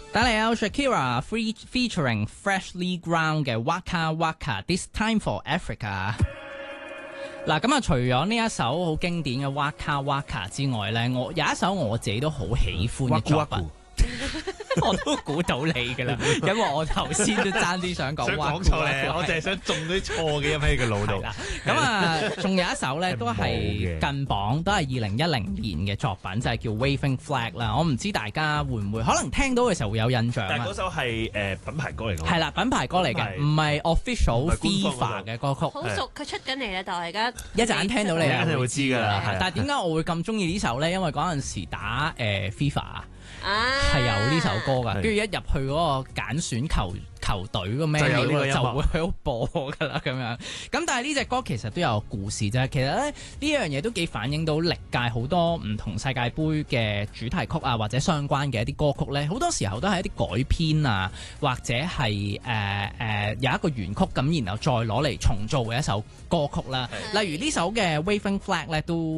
帶嚟有 Shakira featuring Freshly Ground 嘅 Waka Waka This Time for Africa。嗱，咁啊，除咗呢一首好經典嘅 Waka Waka 之外咧，我有一首我自己都好喜歡嘅作品。我都估到你㗎啦，因為我頭先都爭啲想講講錯咧，我淨係想中啲錯嘅音喺個腦度。 咁啊，仲有一首咧，都係近榜，都係2010年嘅作品，就係叫 Waving Flag 啦。我唔知大家會唔會可能聽到嘅時候會有印象。 但係嗰首係品牌歌嚟㗎。 係啦，品牌歌嚟嘅，唔係 official FIFA 嘅歌曲。 好熟，佢出緊嚟啦，但係而家一陣聽到你一定會知㗎啦。 但係點解我會咁中意呢首咧？因為嗰陣時打FIFA。係有呢首歌噶，跟住一入去嗰個揀選球隊個咩料就會喺度播噶啦咁樣。咁但係呢隻歌其實都有故事啫。其實咧呢樣嘢都幾反映到歷屆好多唔同世界盃嘅主題曲啊，或者相關嘅一啲歌曲咧，好多時候都係一啲改編啊，或者係有一個原曲咁，然後再攞嚟重做嘅一首歌曲啦。例如呢首嘅 Waving Flag 咧都